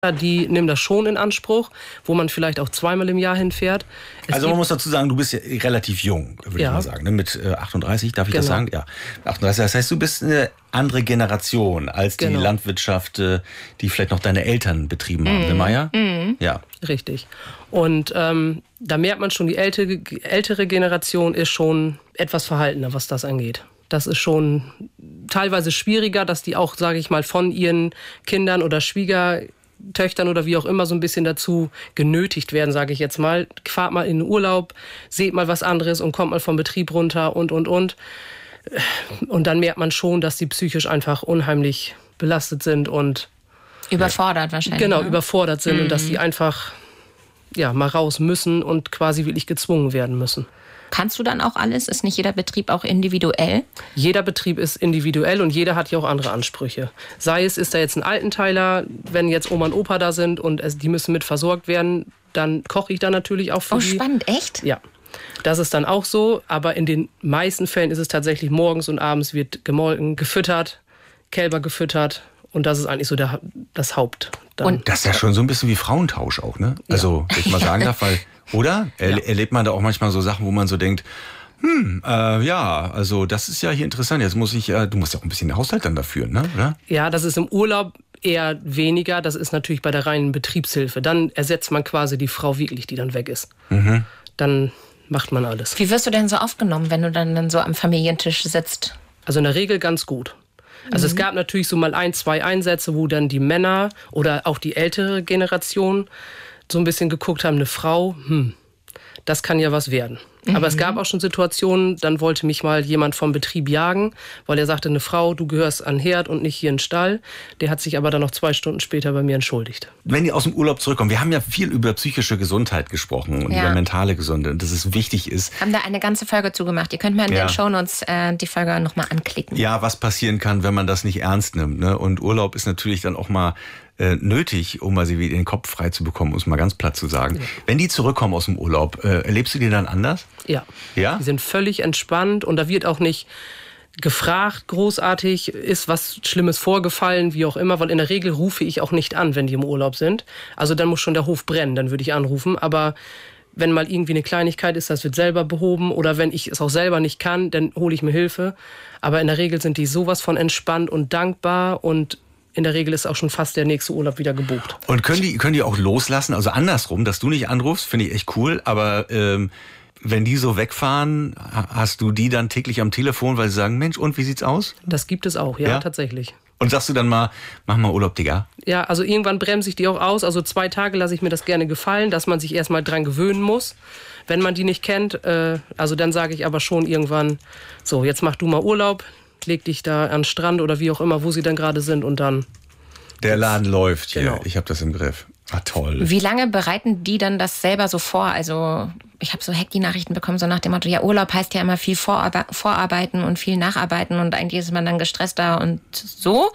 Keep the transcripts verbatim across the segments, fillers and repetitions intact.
Die nehmen das schon in Anspruch, wo man vielleicht auch zweimal im Jahr hinfährt. Es also man muss dazu sagen, du bist ja relativ jung, würde ja. ich mal sagen. Ne? Mit äh, achtunddreißig, darf ich genau. das sagen? Ja, achtunddreißig. Das heißt, du bist eine andere Generation als die genau. Landwirtschaft, äh, die vielleicht noch deine Eltern betrieben haben, ne, Maja? Mhm. Ja. Richtig. Und ähm, da merkt man schon, die ältere, ältere Generation ist schon etwas verhaltener, was das angeht. Das ist schon teilweise schwieriger, dass die auch, sage ich mal, von ihren Kindern oder Schwiegertöchtern oder wie auch immer so ein bisschen dazu genötigt werden, sage ich jetzt mal. Fahrt mal in den Urlaub, seht mal was anderes und kommt mal vom Betrieb runter und, und, und. Und dann merkt man schon, dass die psychisch einfach unheimlich belastet sind und überfordert wahrscheinlich. Genau, ne? überfordert sind mhm. und dass die einfach ja, mal raus müssen und quasi wirklich gezwungen werden müssen. Kannst du dann auch alles? Ist nicht jeder Betrieb auch individuell? Jeder Betrieb ist individuell und jeder hat ja auch andere Ansprüche. Sei es, ist da jetzt ein Altenteiler, wenn jetzt Oma und Opa da sind und es, die müssen mit versorgt werden, dann koche ich da natürlich auch für oh, die. Oh, spannend, echt? Ja, das ist dann auch so. Aber in den meisten Fällen ist es tatsächlich morgens und abends wird gemolken, gefüttert, Kälber gefüttert. Und das ist eigentlich so der, das Haupt. Dann. Und das ist ja schon so ein bisschen wie Frauentausch auch, ne? Ja. Also, wenn ich mal sagen darf, weil, oder? Er, ja. Erlebt man da auch manchmal so Sachen, wo man so denkt, hm, äh, ja, also das ist ja hier interessant. Jetzt muss ich, äh, du musst ja auch ein bisschen den Haushalt dann dafür, ne? Oder? Ja, das ist im Urlaub eher weniger. Das ist natürlich bei der reinen Betriebshilfe. Dann ersetzt man quasi die Frau wirklich, die dann weg ist. Mhm. Dann macht man alles. Wie wirst du denn so aufgenommen, wenn du dann, dann so am Familientisch sitzt? Also in der Regel ganz gut. Also mhm. es gab natürlich so mal ein, zwei Einsätze, wo dann die Männer oder auch die ältere Generation so ein bisschen geguckt haben, eine Frau, hm, das kann ja was werden. Mhm. Aber es gab auch schon Situationen, dann wollte mich mal jemand vom Betrieb jagen, weil er sagte, eine Frau, du gehörst an den Herd und nicht hier in den Stall. Der hat sich aber dann noch zwei Stunden später bei mir entschuldigt. Wenn die aus dem Urlaub zurückkommen, wir haben ja viel über psychische Gesundheit gesprochen und ja. über mentale Gesundheit und dass es wichtig ist. Haben da eine ganze Folge zugemacht. Ihr könnt mal in ja. den Shownotes äh, die Folge nochmal anklicken. Ja, was passieren kann, wenn man das nicht ernst nimmt. Ne? Und Urlaub ist natürlich dann auch mal äh, nötig, um mal sie wieder den Kopf frei zu bekommen, um es mal ganz platt zu sagen. Ja. Wenn die zurückkommen aus dem Urlaub, äh, erlebst du die dann anders? Ja. Ja. Die sind völlig entspannt und da wird auch nicht gefragt, großartig, ist was Schlimmes vorgefallen, wie auch immer, weil in der Regel rufe ich auch nicht an, wenn die im Urlaub sind. Also dann muss schon der Hof brennen, dann würde ich anrufen. Aber wenn mal irgendwie eine Kleinigkeit ist, das wird selber behoben. Oder wenn ich es auch selber nicht kann, dann hole ich mir Hilfe. Aber in der Regel sind die sowas von entspannt und dankbar und in der Regel ist auch schon fast der nächste Urlaub wieder gebucht. Und können die, können die auch loslassen? Also andersrum, dass du nicht anrufst, finde ich echt cool. Aber ähm, wenn die so wegfahren, hast du die dann täglich am Telefon, weil sie sagen, Mensch, und wie sieht's aus? Das gibt es auch, ja, ja? tatsächlich. Und sagst du dann mal, mach mal Urlaub, Digga? Ja, also irgendwann bremse ich die auch aus. Also zwei Tage lasse ich mir das gerne gefallen, dass man sich erstmal dran gewöhnen muss, wenn man die nicht kennt. Äh, also dann sage ich aber schon irgendwann, so, jetzt mach du mal Urlaub, leg dich da an den Strand oder wie auch immer, wo sie dann gerade sind und dann... Der Laden läuft hier, genau. Ich habe das im Griff. Ah, toll. Wie lange bereiten die dann das selber so vor? Also ich habe so Hacky-Nachrichten bekommen, so nach dem Motto, ja, Urlaub heißt ja immer viel Vorarbe- Vorarbeiten und viel Nacharbeiten und eigentlich ist man dann gestresster und so.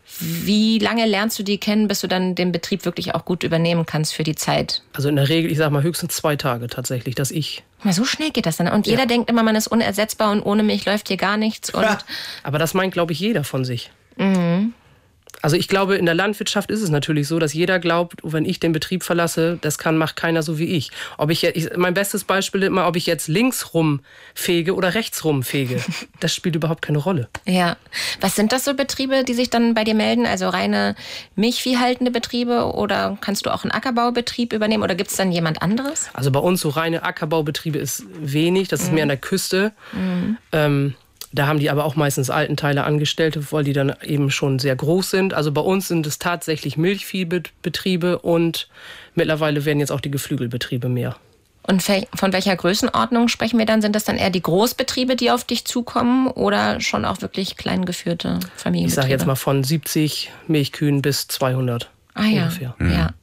Wie lange lernst du die kennen, bis du dann den Betrieb wirklich auch gut übernehmen kannst für die Zeit? Also in der Regel, ich sag mal, höchstens zwei Tage tatsächlich, dass ich... Na, so schnell geht das dann. Und jeder ja. denkt immer, man ist unersetzbar und ohne mich läuft hier gar nichts. Und ja. Aber das meint, glaube ich, jeder von sich. Mhm. Also ich glaube, in der Landwirtschaft ist es natürlich so, dass jeder glaubt, wenn ich den Betrieb verlasse, das kann, macht keiner so wie ich. Ob ich, ich mein bestes Beispiel ist immer, ob ich jetzt links rum fege oder rechts rum fege. Das spielt überhaupt keine Rolle. Ja. Was sind das so Betriebe, die sich dann bei dir melden? Also reine milchviehhaltende Betriebe oder kannst du auch einen Ackerbaubetrieb übernehmen oder gibt es dann jemand anderes? Also bei uns so reine Ackerbaubetriebe ist wenig, das ist mhm. mehr an der Küste. Mhm. Ähm, Da haben die aber auch meistens Altenteiler Angestellte, weil die dann eben schon sehr groß sind. Also bei uns sind es tatsächlich Milchviehbetriebe und mittlerweile werden jetzt auch die Geflügelbetriebe mehr. Und von welcher Größenordnung sprechen wir dann? Sind das dann eher die Großbetriebe, die auf dich zukommen oder schon auch wirklich kleingeführte Familienbetriebe? Ich sage jetzt mal von siebzig Milchkühen bis zweihundert ah, ja. ungefähr. Mhm. Ja.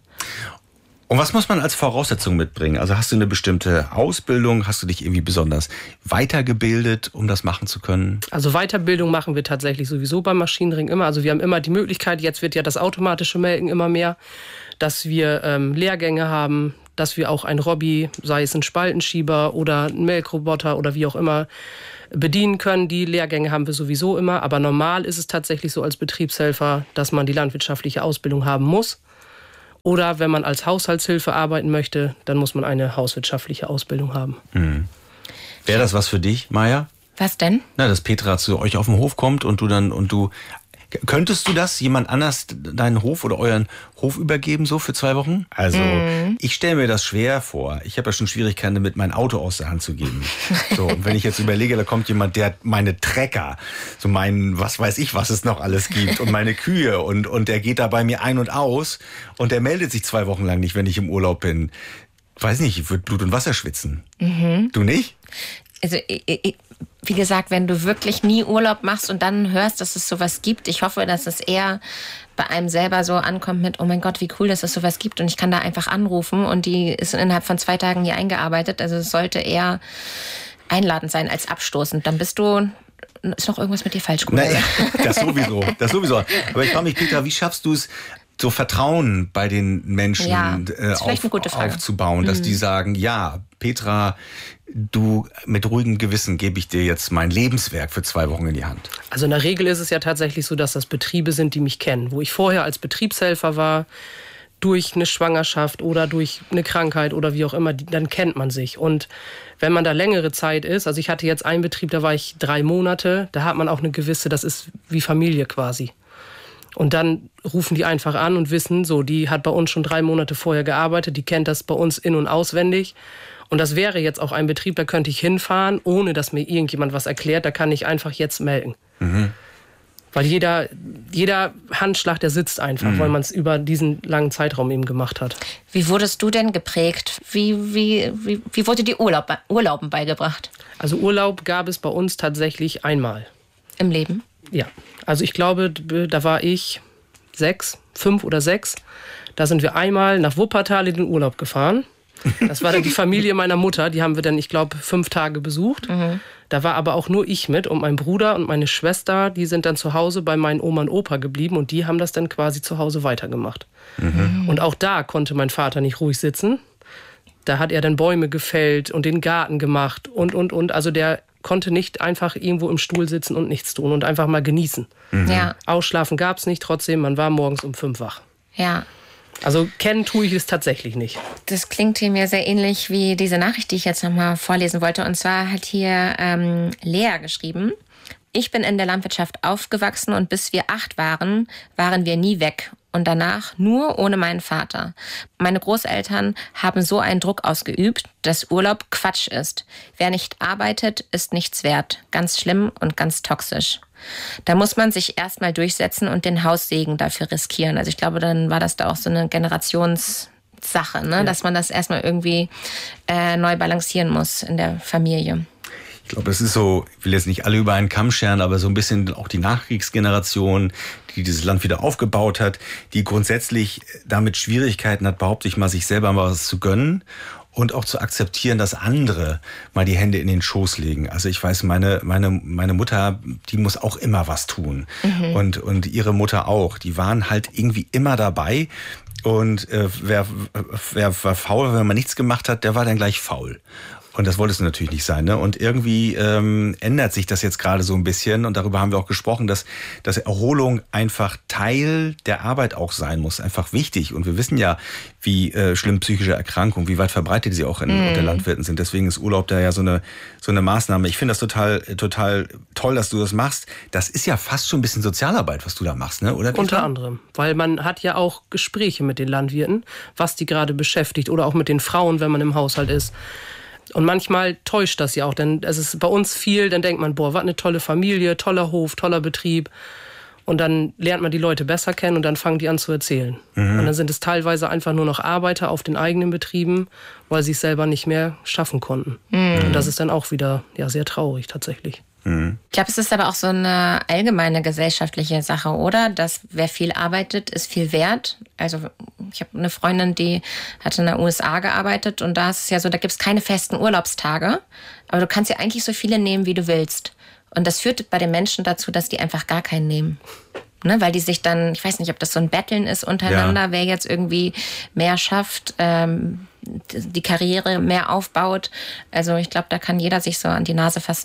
Und was muss man als Voraussetzung mitbringen? Also hast du eine bestimmte Ausbildung? Hast du dich irgendwie besonders weitergebildet, um das machen zu können? Also Weiterbildung machen wir tatsächlich sowieso beim Maschinenring immer. Also wir haben immer die Möglichkeit, jetzt wird ja das automatische Melken immer mehr, dass wir ähm, Lehrgänge haben, dass wir auch ein Robby, sei es ein Spaltenschieber oder ein Melkroboter oder wie auch immer, bedienen können. Die Lehrgänge haben wir sowieso immer. Aber normal ist es tatsächlich so als Betriebshelfer, dass man die landwirtschaftliche Ausbildung haben muss. Oder wenn man als Haushaltshilfe arbeiten möchte, dann muss man eine hauswirtschaftliche Ausbildung haben. Mhm. Wäre das was für dich, Maja? Was denn? Na, dass Petra zu euch auf den Hof kommt und du dann und du könntest du das jemand anders deinen Hof oder euren Hof übergeben so für zwei Wochen? Also mm. ich stelle mir das schwer vor. Ich habe ja schon Schwierigkeiten damit, mein Auto aus der Hand zu geben. So, und wenn ich jetzt überlege, da kommt jemand, der meine Trecker, so meinen, was weiß ich, was es noch alles gibt und meine Kühe und und der geht da bei mir ein und aus und der meldet sich zwei Wochen lang nicht, wenn ich im Urlaub bin. Weiß nicht, ich würde Blut und Wasser schwitzen. Mhm. Du nicht? Also ich, ich, wie gesagt, wenn du wirklich nie Urlaub machst und dann hörst, dass es sowas gibt, ich hoffe, dass es eher bei einem selber so ankommt mit, oh mein Gott, wie cool, dass es sowas gibt und ich kann da einfach anrufen und die ist innerhalb von zwei Tagen hier eingearbeitet. Also es sollte eher einladend sein als abstoßend. Dann bist du, ist noch irgendwas mit dir falsch gemacht. Nein, das sowieso, das sowieso. Aber ich frage mich, Petra, wie schaffst du es, so Vertrauen bei den Menschen ja, äh, auf, aufzubauen, dass mhm. die sagen, ja, Petra, du, mit ruhigem Gewissen gebe ich dir jetzt mein Lebenswerk für zwei Wochen in die Hand. Also in der Regel ist es ja tatsächlich so, dass das Betriebe sind, die mich kennen. Wo ich vorher als Betriebshelfer war, durch eine Schwangerschaft oder durch eine Krankheit oder wie auch immer, dann kennt man sich. Und wenn man da längere Zeit ist, also ich hatte jetzt einen Betrieb, da war ich drei Monate, da hat man auch eine gewisse, das ist wie Familie quasi. Und dann rufen die einfach an und wissen, so, die hat bei uns schon drei Monate vorher gearbeitet, die kennt das bei uns in- und auswendig. Und das wäre jetzt auch ein Betrieb, da könnte ich hinfahren, ohne dass mir irgendjemand was erklärt, da kann ich einfach jetzt melden. Mhm. Weil jeder, jeder Handschlag, der sitzt einfach, mhm. weil man es über diesen langen Zeitraum eben gemacht hat. Wie wurdest du denn geprägt? Wie, wie, wie, wie wurde dir Urlaub, Urlauben beigebracht? Also Urlaub gab es bei uns tatsächlich einmal. Im Leben? Ja, also ich glaube, da war ich sechs, fünf oder sechs. Da sind wir einmal nach Wuppertal in den Urlaub gefahren. Das war dann die Familie meiner Mutter. Die haben wir dann, ich glaube, fünf Tage besucht. Mhm. Da war aber auch nur ich mit und mein Bruder und meine Schwester. Die sind dann zu Hause bei meinen Oma und Opa geblieben und die haben das dann quasi zu Hause weitergemacht. Mhm. Und auch da konnte mein Vater nicht ruhig sitzen. Da hat er dann Bäume gefällt und den Garten gemacht und, und, und. Also der konnte nicht einfach irgendwo im Stuhl sitzen und nichts tun und einfach mal genießen. Mhm. Ja. Ausschlafen gab es nicht, trotzdem, man war morgens um fünf wach. Ja. Also kennen tue ich es tatsächlich nicht. Das klingt hier mir sehr ähnlich wie diese Nachricht, die ich jetzt nochmal vorlesen wollte. Und zwar hat hier ähm, Lea geschrieben: Ich bin in der Landwirtschaft aufgewachsen und bis wir acht waren, waren wir nie weg. Und danach nur ohne meinen Vater. Meine Großeltern haben so einen Druck ausgeübt, dass Urlaub Quatsch ist. Wer nicht arbeitet, ist nichts wert. Ganz schlimm und ganz toxisch. Da muss man sich erstmal durchsetzen und den Haussegen dafür riskieren. Also ich glaube, dann war das da auch so eine Generationssache, ne? Ja. Dass man das erstmal irgendwie äh, neu balancieren muss in der Familie. Ich glaube, es ist so, ich will jetzt nicht alle über einen Kamm scheren, aber so ein bisschen auch die Nachkriegsgeneration, die dieses Land wieder aufgebaut hat, die grundsätzlich damit Schwierigkeiten hat, behaupte ich mal, sich selber mal was zu gönnen. Und auch zu akzeptieren, dass andere mal die Hände in den Schoß legen. Also ich weiß, meine meine meine Mutter, die muss auch immer was tun. Mhm. Und und ihre Mutter auch. Die waren halt irgendwie immer dabei. Und äh, wer, wer war faul, wenn man nichts gemacht hat, der war dann gleich faul. Und das wollte es natürlich nicht sein, ne? Und irgendwie ähm, ändert sich das jetzt gerade so ein bisschen. Und darüber haben wir auch gesprochen, dass, dass Erholung einfach Teil der Arbeit auch sein muss. Einfach wichtig. Und wir wissen ja, wie äh, schlimm psychische Erkrankungen, wie weit verbreitet sie auch in, mm. unter Landwirten sind. Deswegen ist Urlaub da ja so eine, so eine Maßnahme. Ich finde das total, total toll, dass du das machst. Das ist ja fast schon ein bisschen Sozialarbeit, was du da machst, ne? Oder? Petra? Unter anderem. Weil man hat ja auch Gespräche mit den Landwirten, was die gerade beschäftigt. Oder auch mit den Frauen, wenn man im Haushalt ist. Und manchmal täuscht das ja auch, denn es ist bei uns viel, dann denkt man, boah, was eine tolle Familie, toller Hof, toller Betrieb. Und dann lernt man die Leute besser kennen und dann fangen die an zu erzählen. Mhm. Und dann sind es teilweise einfach nur noch Arbeiter auf den eigenen Betrieben, weil sie es selber nicht mehr schaffen konnten. Mhm. Und das ist dann auch wieder ja, sehr traurig tatsächlich. Mhm. Ich glaube, es ist aber auch so eine allgemeine gesellschaftliche Sache, oder? Dass wer viel arbeitet, ist viel wert. Also ich habe eine Freundin, die hat in den U S A gearbeitet und da ist es ja so, da gibt es keine festen Urlaubstage, aber du kannst ja eigentlich so viele nehmen, wie du willst. Und das führt bei den Menschen dazu, dass die einfach gar keinen nehmen. Ne, weil die sich dann, ich weiß nicht, ob das so ein Betteln ist untereinander, ja. Wer jetzt irgendwie mehr schafft, ähm, die Karriere mehr aufbaut. Also ich glaube, da kann jeder sich so an die Nase fassen.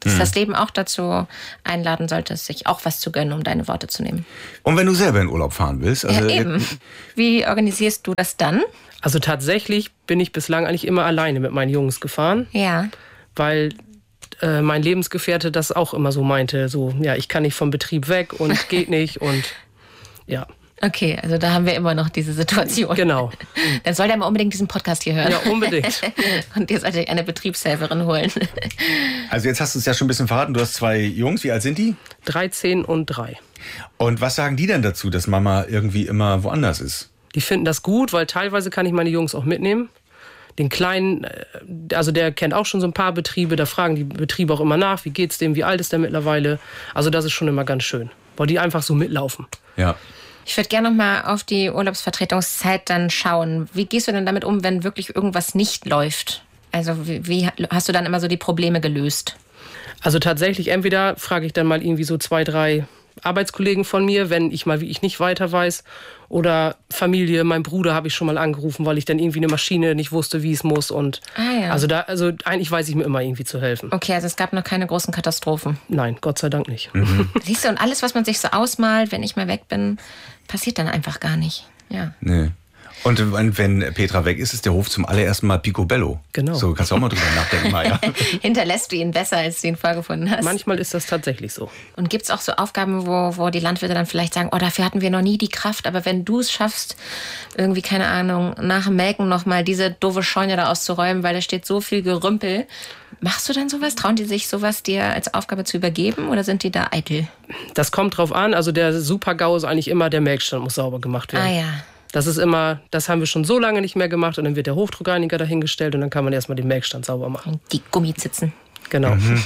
Dass mhm. das Leben auch dazu einladen sollte, sich auch was zu gönnen, um deine Worte zu nehmen. Und wenn du selber in Urlaub fahren willst? Also ja, eben. Wie organisierst du das dann? Also tatsächlich bin ich bislang eigentlich immer alleine mit meinen Jungs gefahren. Ja. Weil äh, mein Lebensgefährte das auch immer so meinte. So, ja, ich kann nicht vom Betrieb weg und geht nicht und ja. Okay, also da haben wir immer noch diese Situation. Genau. Dann soll der mal unbedingt diesen Podcast hier hören. Ja, unbedingt. Und ihr solltet eine Betriebshelferin holen. Also jetzt hast du es ja schon ein bisschen verraten. Du hast zwei Jungs. Wie alt sind die? dreizehn und drei. Und was sagen die denn dazu, dass Mama irgendwie immer woanders ist? Die finden das gut, weil teilweise kann ich meine Jungs auch mitnehmen. Den Kleinen, also der kennt auch schon so ein paar Betriebe. Da fragen die Betriebe auch immer nach, wie geht's dem, wie alt ist der mittlerweile. Also das ist schon immer ganz schön, weil die einfach so mitlaufen. Ja. Ich würde gerne noch mal auf die Urlaubsvertretungszeit dann schauen. Wie gehst du denn damit um, wenn wirklich irgendwas nicht läuft? Also wie, wie hast du dann immer so die Probleme gelöst? Also tatsächlich, entweder frage ich dann mal irgendwie so zwei, drei Arbeitskollegen von mir, wenn ich mal wie ich nicht weiter weiß. Oder Familie, mein Bruder habe ich schon mal angerufen, weil ich dann irgendwie eine Maschine nicht wusste, wie es muss. Und ah, ja. also da, also eigentlich weiß ich mir immer irgendwie zu helfen. Okay, also es gab noch keine großen Katastrophen. Nein, Gott sei Dank nicht. Mhm. Siehst du, und alles, was man sich so ausmalt, wenn ich mal weg bin, passiert dann einfach gar nicht. Ja. Nee. Und wenn Petra weg ist, ist der Hof zum allerersten Mal picobello. Genau. So kannst du auch mal drüber nachdenken, Maja. Hinterlässt du ihn besser, als du ihn vorgefunden hast. Manchmal ist das tatsächlich so. Und gibt es auch so Aufgaben, wo, wo die Landwirte dann vielleicht sagen, oh, dafür hatten wir noch nie die Kraft, aber wenn du es schaffst, irgendwie, keine Ahnung, nach dem Melken nochmal diese doofe Scheune da auszuräumen, weil da steht so viel Gerümpel. Machst du dann sowas? Trauen die sich sowas dir als Aufgabe zu übergeben oder sind die da eitel? Das kommt drauf an. Also der Super-GAU ist eigentlich immer, der Melkstand muss sauber gemacht werden. Ah ja. Das ist immer, das haben wir schon so lange nicht mehr gemacht und dann wird der Hochdruckreiniger dahingestellt und dann kann man erstmal den Melkstand sauber machen. Die Gummizitzen. Genau. Mhm.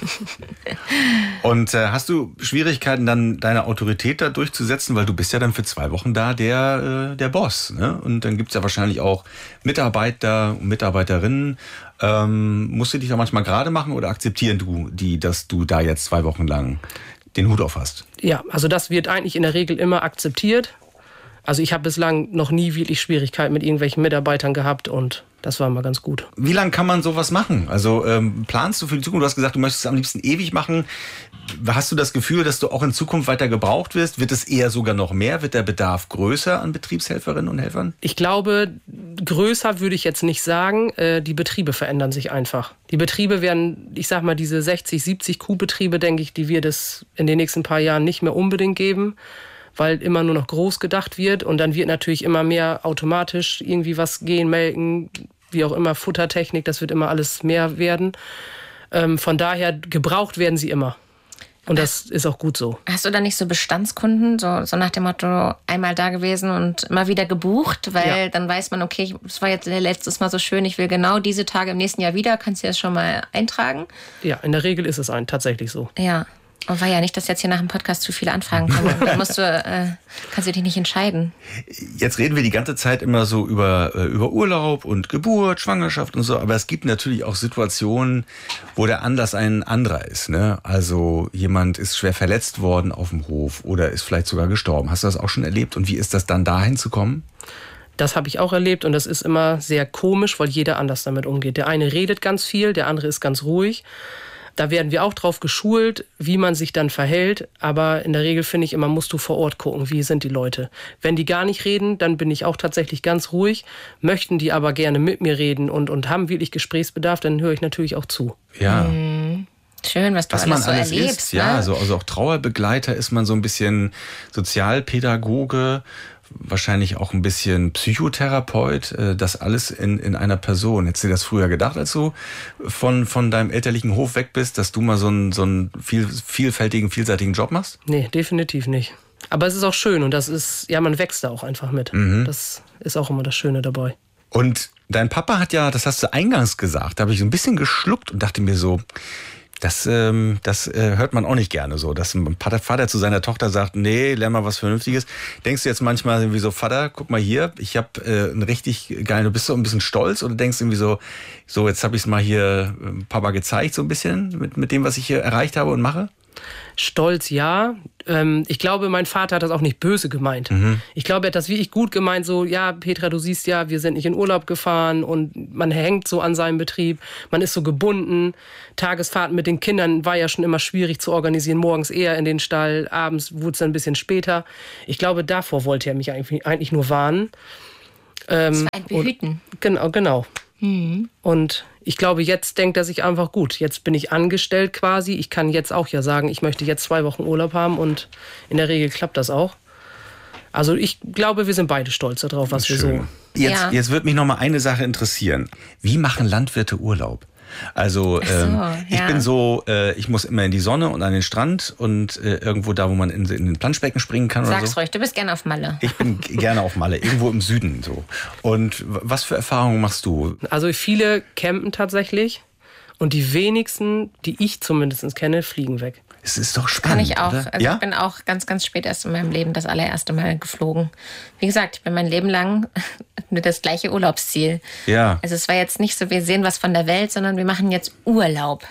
Und äh, hast du Schwierigkeiten, dann deine Autorität da durchzusetzen, weil du bist ja dann für zwei Wochen da der, äh, der Boss, ne? Und dann gibt's ja wahrscheinlich auch Mitarbeiter und Mitarbeiterinnen. Ähm, musst du dich da manchmal gerade machen oder akzeptieren du die, dass du da jetzt zwei Wochen lang den Hut auf hast? Ja, also das wird eigentlich in der Regel immer akzeptiert. Also ich habe bislang noch nie wirklich Schwierigkeiten mit irgendwelchen Mitarbeitern gehabt und das war immer ganz gut. Wie lange kann man sowas machen? Also ähm, planst du für die Zukunft? Du hast gesagt, du möchtest es am liebsten ewig machen. Hast du das Gefühl, dass du auch in Zukunft weiter gebraucht wirst? Wird es eher sogar noch mehr? Wird der Bedarf größer an Betriebshelferinnen und Helfern? Ich glaube, größer würde ich jetzt nicht sagen. Die Betriebe verändern sich einfach. Die Betriebe werden, ich sag mal, diese sechzig, siebzig Kuhbetriebe, denke ich, die wird es in den nächsten paar Jahren nicht mehr unbedingt geben, weil immer nur noch groß gedacht wird und dann wird natürlich immer mehr automatisch irgendwie was gehen, melken, wie auch immer, Futtertechnik, das wird immer alles mehr werden. Ähm, von daher, gebraucht werden sie immer. Und das ist auch gut so. Hast du da nicht so Bestandskunden, so, so nach dem Motto, einmal da gewesen und immer wieder gebucht? Weil ja. Dann weiß man, okay, das war jetzt letztes Mal so schön, ich will genau diese Tage im nächsten Jahr wieder. Kannst du das schon mal eintragen? Ja, in der Regel ist es ein, tatsächlich so. Ja. Oh, war ja nicht, dass jetzt hier nach dem Podcast zu viele Anfragen kommen. Dann musst du, äh, kannst du dich nicht entscheiden. Jetzt reden wir die ganze Zeit immer so über, äh, über Urlaub und Geburt, Schwangerschaft und so. Aber es gibt natürlich auch Situationen, wo der Anlass ein anderer ist, ne? Also jemand ist schwer verletzt worden auf dem Hof oder ist vielleicht sogar gestorben. Hast du das auch schon erlebt? Und wie ist das dann, dahin zu kommen? Das habe ich auch erlebt und das ist immer sehr komisch, weil jeder anders damit umgeht. Der eine redet ganz viel, der andere ist ganz ruhig. Da werden wir auch drauf geschult, wie man sich dann verhält. Aber in der Regel finde ich immer, musst du vor Ort gucken, wie sind die Leute. Wenn die gar nicht reden, dann bin ich auch tatsächlich ganz ruhig. Möchten die aber gerne mit mir reden und, und haben wirklich Gesprächsbedarf, dann höre ich natürlich auch zu. Ja. Mhm. Schön, was du was alles man so alles erlebst. ist. Ne? Ja, also, also auch Trauerbegleiter ist man so ein bisschen Sozialpädagoge, wahrscheinlich auch ein bisschen Psychotherapeut, das alles in, in einer Person. Hättest du dir das früher gedacht, als du von, von deinem elterlichen Hof weg bist, dass du mal so einen, so einen viel, vielfältigen, vielseitigen Job machst? Nee, definitiv nicht. Aber es ist auch schön und das ist, ja, man wächst da auch einfach mit. Mhm. Das ist auch immer das Schöne dabei. Und dein Papa hat ja, das hast du eingangs gesagt, da habe ich so ein bisschen geschluckt und dachte mir so, Das, ähm, das äh, hört man auch nicht gerne so, dass ein Vater zu seiner Tochter sagt, nee, lern mal was Vernünftiges. Denkst du jetzt manchmal irgendwie so, Vater, guck mal hier, ich habe äh, einen richtig geilen, du bist so ein bisschen stolz oder denkst irgendwie so, so jetzt habe ich es mal hier äh, Papa gezeigt so ein bisschen mit, mit dem, was ich hier erreicht habe und mache? Stolz, ja. Ähm, ich glaube, mein Vater hat das auch nicht böse gemeint. Mhm. Ich glaube, er hat das wirklich gut gemeint, so, ja, Petra, du siehst ja, wir sind nicht in Urlaub gefahren und man hängt so an seinem Betrieb, man ist so gebunden. Tagesfahrten mit den Kindern war ja schon immer schwierig zu organisieren, morgens eher in den Stall, abends wurde es dann ein bisschen später. Ich glaube, davor wollte er mich eigentlich, eigentlich nur warnen. Ähm, das war ein Behüten. Und, genau, genau. Mhm. Und ich glaube, jetzt denkt er sich einfach, gut, jetzt bin ich angestellt quasi. Ich kann jetzt auch ja sagen, ich möchte jetzt zwei Wochen Urlaub haben und in der Regel klappt das auch. Also ich glaube, wir sind beide stolz darauf, was Schön. wir so... Jetzt, ja. jetzt wird mich noch mal eine Sache interessieren. Wie machen Landwirte Urlaub? Also so, ähm, ja. ich bin so, äh, ich muss immer in die Sonne und an den Strand und äh, irgendwo da, wo man in, in den Planschbecken springen kann. Sag's oder so. ruhig, du bist gerne auf Malle. Ich bin gerne auf Malle, irgendwo im Süden so. Und was für Erfahrungen machst du? Also viele campen tatsächlich und die wenigsten, die ich zumindest kenne, fliegen weg. Es ist doch Kann spannend, ich auch. oder? Also Ja? ich bin auch ganz, ganz spät erst in meinem Leben das allererste Mal geflogen. Wie gesagt, ich bin mein Leben lang mit das gleiche Urlaubsziel. Ja. Also es war jetzt nicht so, wir sehen was von der Welt, sondern wir machen jetzt Urlaub.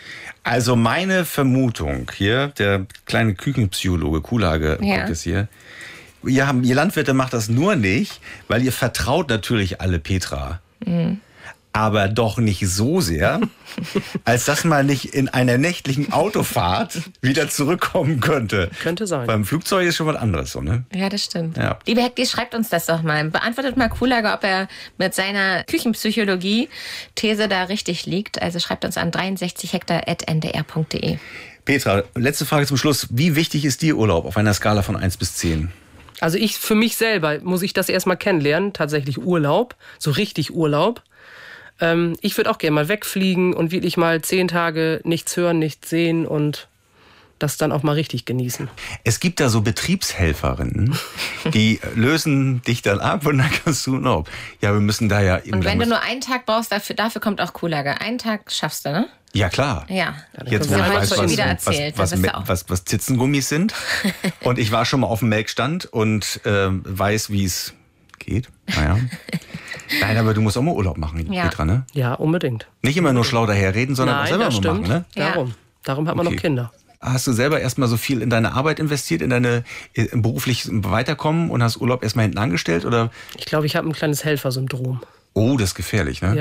Also meine Vermutung hier, der kleine Küchenpsychologe Kuhlhage Ja. kommt jetzt hier. Ihr, habt, ihr Landwirte macht das nur nicht, weil ihr vertraut natürlich alle Petra. Mhm. Aber doch nicht so sehr, als dass man nicht in einer nächtlichen Autofahrt wieder zurückkommen könnte. Könnte sein. Beim Flugzeug ist schon was anderes, so, ne? Ja, das stimmt. Ja. Liebe Hekti, schreibt uns das doch mal. Beantwortet mal Kuhlhage, ob er mit seiner Küchenpsychologie-These da richtig liegt. Also schreibt uns an dreiundsechzig hektar at n d r punkt d e. Petra, letzte Frage zum Schluss. Wie wichtig ist dir Urlaub auf einer Skala von eins bis zehn? Also ich, für mich selber muss ich das erstmal kennenlernen, tatsächlich Urlaub, so richtig Urlaub. Ähm, ich würde auch gerne mal wegfliegen und wirklich mal zehn Tage nichts hören, nichts sehen und das dann auch mal richtig genießen. Es gibt da so Betriebshelferinnen, die lösen dich dann ab und dann kannst du noch. Ja, wir müssen da ja... Und wenn du nur einen Tag brauchst, dafür, dafür kommt auch Kuhlhage. Einen Tag schaffst du, ne? Ja, klar. Ja. Jetzt, wo wir ich haben weiß, schon was, wieder was, erzählt. was, das was, ist auch. was, was Zitzengummis sind. Und ich war schon mal auf dem Melkstand und ähm, weiß, wie es geht. Naja. Nein, aber du musst auch mal Urlaub machen, Ja. Petra, ne? Ja, unbedingt. Nicht immer nur schlau daherreden, sondern auch Nein, selber das mal stimmt. machen, ne? Ja. Darum. Darum hat man Okay. noch Kinder. Hast du selber erstmal so viel in deine Arbeit investiert, in deine in beruflich Weiterkommen und hast Urlaub erstmal hinten angestellt? Oder? Ich glaube, ich habe ein kleines Helfersyndrom. Oh, das ist gefährlich, ne? Ja.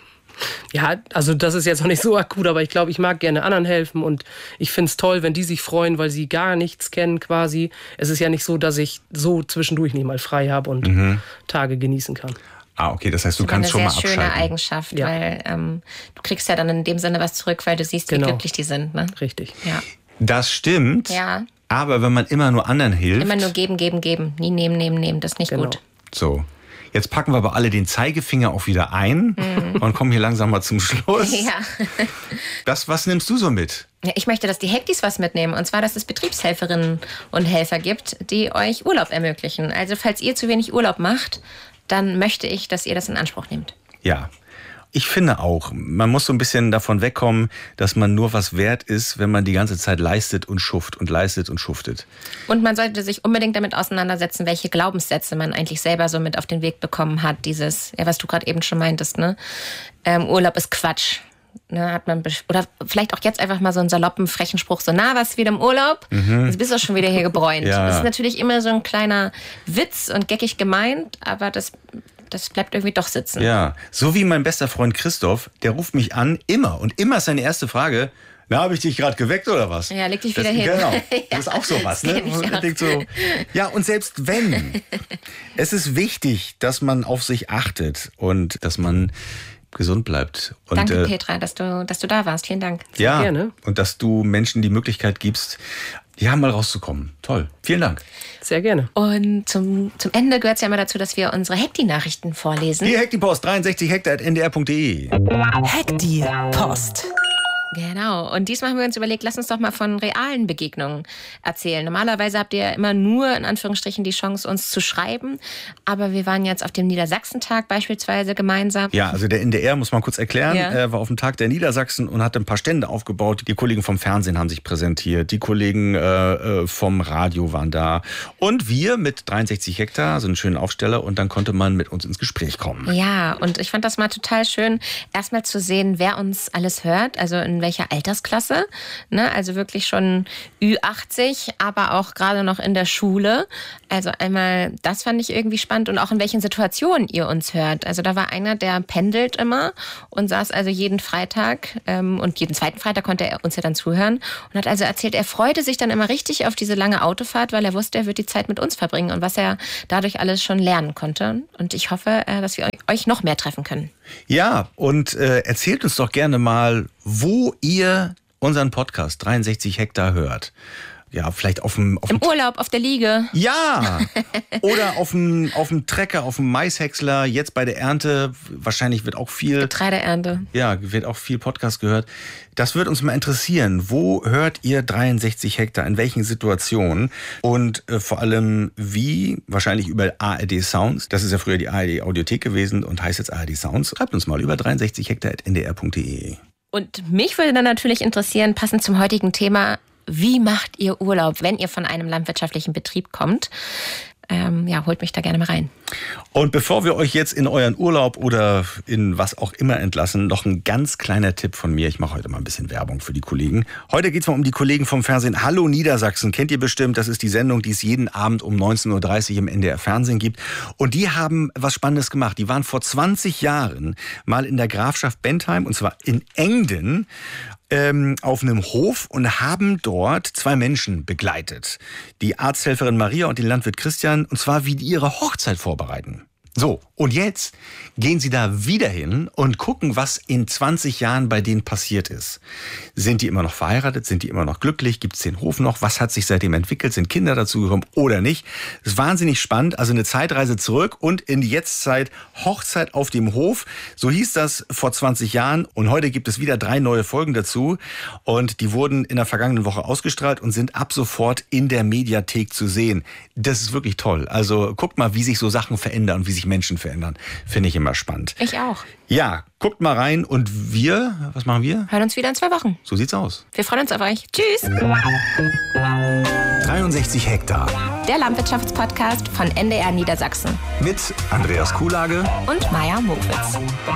Ja, also das ist jetzt noch nicht so akut, aber ich glaube, ich mag gerne anderen helfen und ich finde es toll, wenn die sich freuen, weil sie gar nichts kennen quasi. Es ist ja nicht so, dass ich so zwischendurch nicht mal frei habe und mhm. Tage genießen kann. Ah, okay, das heißt, du Das kannst ist schon eine mal sehr schöne abschalten. Eigenschaft, Ja. weil ähm, du kriegst ja dann in dem Sinne was zurück, weil du siehst, wie Genau. glücklich die sind. Ne? Richtig. Ja. Das stimmt, Ja. aber wenn man immer nur anderen hilft... Immer nur geben, geben, geben. Nie nehmen, nehmen, nehmen. Das ist nicht Genau. gut. So, jetzt packen wir aber alle den Zeigefinger auch wieder ein Mhm. und kommen hier langsam mal zum Schluss. Ja. Das, was nimmst du so mit? Ja, ich möchte, dass die Hektis was mitnehmen. Und zwar, dass es Betriebshelferinnen und Helfer gibt, die euch Urlaub ermöglichen. Also falls ihr zu wenig Urlaub macht, dann möchte ich, dass ihr das in Anspruch nehmt. Ja, ich finde auch, man muss so ein bisschen davon wegkommen, dass man nur was wert ist, wenn man die ganze Zeit leistet und schuft und leistet und schuftet. Und man sollte sich unbedingt damit auseinandersetzen, welche Glaubenssätze man eigentlich selber so mit auf den Weg bekommen hat. Dieses, ja, was du gerade eben schon meintest, ne? Ähm, Urlaub ist Quatsch. Ne, hat man besch- oder vielleicht auch jetzt einfach mal so einen saloppen, frechen Spruch, so, na, was, wieder im Urlaub? Mhm. Jetzt bist du schon wieder hier gebräunt. Ja. Das ist natürlich immer so ein kleiner Witz und geckig gemeint, aber das, das bleibt irgendwie doch sitzen. Ja, so wie mein bester Freund Christoph, der ruft mich an, immer. Und immer ist seine erste Frage, na, habe ich dich gerade geweckt oder was? Ja, leg dich das, wieder hin. Genau, Ja, das ist auch sowas. das Ne? kenn ich Man auch. denkt so, ja, und selbst wenn, es ist wichtig, dass man auf sich achtet und dass man gesund bleibt. Und, Danke, äh, Petra, dass du, dass du da warst. Vielen Dank. ja, gerne. und dass du Menschen die Möglichkeit gibst, ja, mal rauszukommen. Toll. Vielen Dank. Sehr gerne. Und zum, zum Ende gehört es ja immer dazu, dass wir unsere Hekti-Nachrichten vorlesen. Die Hekti-Post, dreiundsechzig hektar at n d r punkt d e. Hekti-Post. Genau. Und diesmal haben wir uns überlegt, lass uns doch mal von realen Begegnungen erzählen. Normalerweise habt ihr ja immer nur, in Anführungsstrichen, die Chance, uns zu schreiben. Aber wir waren jetzt auf dem Niedersachsentag beispielsweise gemeinsam. Ja, also der N D R, muss man kurz erklären, Ja. äh, war auf dem Tag der Niedersachsen und hatte ein paar Stände aufgebaut. Die Kollegen vom Fernsehen haben sich präsentiert, die Kollegen äh, vom Radio waren da. Und wir mit dreiundsechzig Hektar, so einen schönen Aufsteller, und dann konnte man mit uns ins Gespräch kommen. Ja, und ich fand das mal total schön, erstmal zu sehen, wer uns alles hört, also in in welcher Altersklasse. Ne? Also wirklich schon Ü achtzig, aber auch gerade noch in der Schule. Also einmal, das fand ich irgendwie spannend und auch in welchen Situationen ihr uns hört. Also da war einer, der pendelt immer und saß also jeden Freitag ähm, und jeden zweiten Freitag konnte er uns ja dann zuhören und hat also erzählt, er freute sich dann immer richtig auf diese lange Autofahrt, weil er wusste, er wird die Zeit mit uns verbringen und was er dadurch alles schon lernen konnte. Und ich hoffe, dass wir euch noch mehr treffen können. Ja, und äh, erzählt uns doch gerne mal, wo ihr unseren Podcast dreiundsechzig Hektar hört. Ja, vielleicht auf dem... Auf Im dem Urlaub, auf der Liege. Ja, oder auf dem, auf dem Trecker, auf dem Maishäcksler, jetzt bei der Ernte. Wahrscheinlich wird auch viel... Getreideernte. Ja, wird auch viel Podcast gehört. Das wird uns mal interessieren. Wo hört ihr dreiundsechzig Hektar? In welchen Situationen? Und äh, vor allem wie? Wahrscheinlich über A R D Sounds. Das ist ja früher die A R D Audiothek gewesen und heißt jetzt A R D Sounds. Schreibt uns mal über dreiundsechzig hektar at n d r punkt d e. Und mich würde dann natürlich interessieren, passend zum heutigen Thema, wie macht ihr Urlaub, wenn ihr von einem landwirtschaftlichen Betrieb kommt? Ähm, ja, holt mich da gerne mal rein. Und bevor wir euch jetzt in euren Urlaub oder in was auch immer entlassen, noch ein ganz kleiner Tipp von mir. Ich mache heute mal ein bisschen Werbung für die Kollegen. Heute geht es mal um die Kollegen vom Fernsehen Hallo Niedersachsen. Kennt ihr bestimmt, das ist die Sendung, die es jeden Abend um neunzehn Uhr dreißig im N D R Fernsehen gibt. Und die haben was Spannendes gemacht. Die waren vor zwanzig Jahren mal in der Grafschaft Bentheim, und zwar in Engden, ähm, auf einem Hof und haben dort zwei Menschen begleitet. Die Arzthelferin Maria und den Landwirt Christian, und zwar wie die ihre Hochzeit vorbereiten. So, und jetzt gehen sie da wieder hin und gucken, was in zwanzig Jahren bei denen passiert ist. Sind die immer noch verheiratet? Sind die immer noch glücklich? Gibt es den Hof noch? Was hat sich seitdem entwickelt? Sind Kinder dazugekommen oder nicht? Das ist wahnsinnig spannend. Also eine Zeitreise zurück und in die Jetztzeit. Hochzeit auf dem Hof. So hieß das vor zwanzig Jahren. Und heute gibt es wieder drei neue Folgen dazu. Und die wurden in der vergangenen Woche ausgestrahlt und sind ab sofort in der Mediathek zu sehen. Das ist wirklich toll. Also guckt mal, wie sich so Sachen verändern und wie sich Menschen verändern. Finde ich immer spannend. Ich auch. Ja, guckt mal rein und wir, was machen wir? Hören uns wieder in zwei Wochen. So sieht's aus. Wir freuen uns auf euch. Tschüss. dreiundsechzig Hektar. Der Landwirtschaftspodcast von N D R Niedersachsen. Mit Andreas Kuhlage und Maja Mokwitz.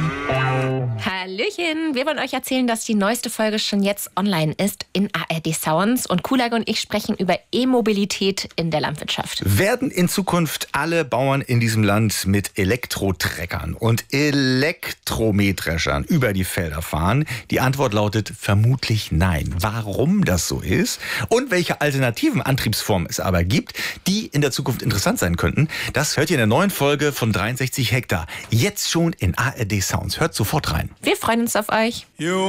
Hallöchen. Wir wollen euch erzählen, dass die neueste Folge schon jetzt online ist in A R D Sounds. Und Kuhlage und ich sprechen über E-Mobilität in der Landwirtschaft. Werden in Zukunft alle Bauern in diesem Land mit Elektrotreckern und Elektromähdreschern über die Felder fahren? Die Antwort lautet vermutlich nein. Warum das so ist und welche alternativen Antriebsformen es aber gibt, die in der Zukunft interessant sein könnten, das hört ihr in der neuen Folge von dreiundsechzig Hektar. Jetzt schon in A R D Sounds. Hört sofort rein. Wir freuen uns auf euch. Jo.